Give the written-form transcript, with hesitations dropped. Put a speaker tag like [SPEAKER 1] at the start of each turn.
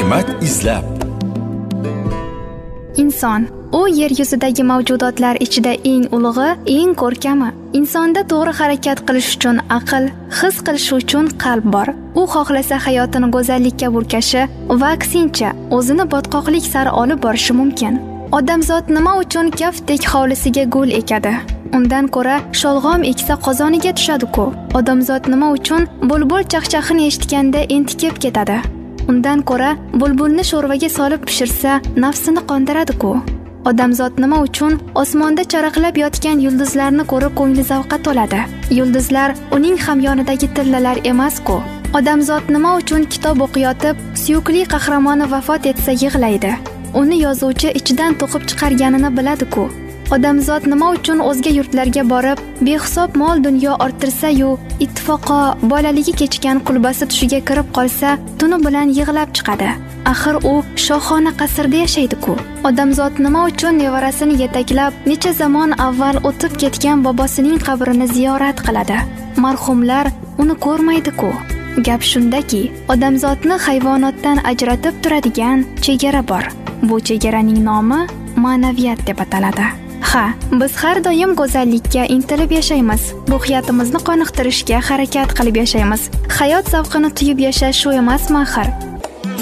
[SPEAKER 1] Hikmat izlab.
[SPEAKER 2] Inson u yer yuzidagi mavjudotlar ichida eng ulug'i, eng ko'rkami. Insonda to'g'ri harakat qilish uchun aql, his qilish uchun qalb bor. U xohlasa hayotini go'zallikka burkashi va aksincha o'zini botqoqlik sari olib borishi mumkin. Odamzod nima uchun kaftdek hovlisiga gul ekadi? Undan ko'ra sholg'om eksa qozoniga tushadi-ku. Odamzod nima uchun bulbul chaqchaqini eshitganda entikib ketadi? Undan ko'ra bulbulni sho'rvaga solib pishirsa nafsini qondiradi-ku. Odamzod nima uchun osmonda charaqlab yotgan yulduzlarni ko'rib ko'ngli zavqqa to'ladi? Yulduzlar uning hamyonidagi tillalar emas-ku. Odamzod nima uchun kitob o'qiyotib, suyukli qahramoni vafot etsa yig'laydi? Uni yozuvchi ichidan to'qib chiqarganini biladi-ku. Odamzod nima uchun o'zga yurtlarga borib, behisob mol dunyo orttirsa-yu, ittifoqo bolaligi kechgan qulbasi tushiga kirib qolsa, tuni bilan yig'lab chiqadi. Axir u shohona qasrda yashaydi-ku. Odamzod nima uchun nevarasini yetaklab, necha zamon avval o'tib ketgan bobosining qabrini ziyorat qiladi? Marhumlar uni ko'rmaydi-ku. Gap shundaki, odamzodni hayvonotdan ajratib turadigan chegara bor. Bu chegaraning nomi ma'naviyat deb ataladi. Ha, biz har doim go'zallikka intilib yashaymiz. Ruhiyatimizni qoniqtirishga harakat qilib yashaymiz. Hayot zavqini tuyib yashash shu emasmi axir?